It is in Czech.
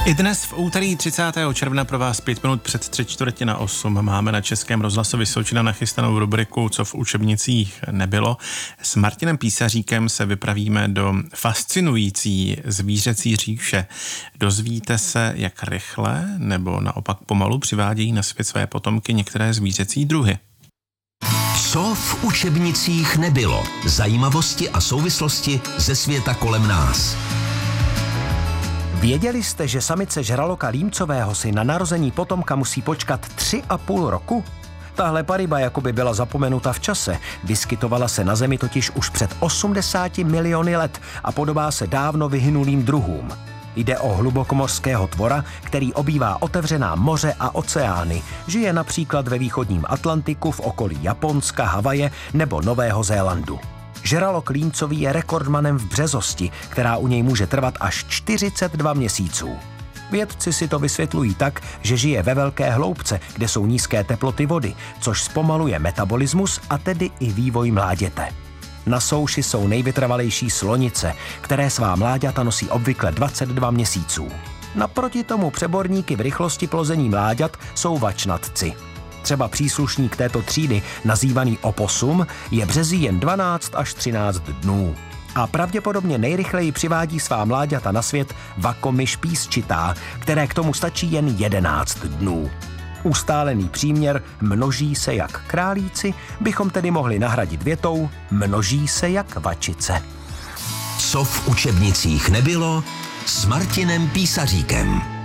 I dnes v úterý 30. června pro vás 5 minut před 7:45 máme na Českém rozhlasu Vysočina nachystanou rubriku Co v učebnicích nebylo. S Martinem Písaříkem se vypravíme do fascinující zvířecí říše. Dozvíte se, jak rychle nebo naopak pomalu přivádějí na svět své potomky některé zvířecí druhy. Co v učebnicích nebylo? Zajímavosti a souvislosti ze světa kolem nás. Věděli jste, že samice žraloka límcového si na narození potomka musí počkat 3,5 roku? Tahle paryba jakoby byla zapomenuta v čase. Vyskytovala se na Zemi totiž už před 80 miliony let a podobá se dávno vyhynulým druhům. Jde o hlubokomorského tvora, který obývá otevřená moře a oceány. Žije například ve východním Atlantiku v okolí Japonska, Havaje nebo Nového Zélandu. Žralok límcový je rekordmanem v březosti, která u něj může trvat až 42 měsíců. Vědci si to vysvětlují tak, že žije ve velké hloubce, kde jsou nízké teploty vody, což zpomaluje metabolismus a tedy i vývoj mláděte. Na souši jsou nejvytrvalejší slonice, které svá mláďata nosí obvykle 22 měsíců. Naproti tomu přeborníky v rychlosti plození mláďat jsou vačnatci. Třeba příslušník této třídy, nazývaný oposum, je březí jen 12 až 13 dnů. A pravděpodobně nejrychleji přivádí svá mláďata na svět vakomyš písčitá, které k tomu stačí jen 11 dnů. Ustálený příměr množí se jak králíci bychom tedy mohli nahradit větou množí se jak vačice. Co v učebnicích nebylo s Martinem Písaříkem.